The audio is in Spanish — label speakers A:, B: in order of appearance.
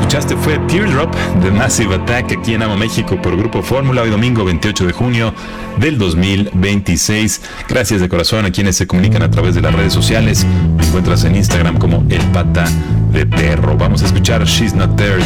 A: escuchaste fue Teardrop de Massive Attack aquí en Amo México por Grupo Fórmula, hoy domingo 28 de junio del 2026. Gracias de corazón a quienes se comunican a través de las redes sociales. Me encuentras en Instagram como El Pata de Perro. Vamos a escuchar She's Not There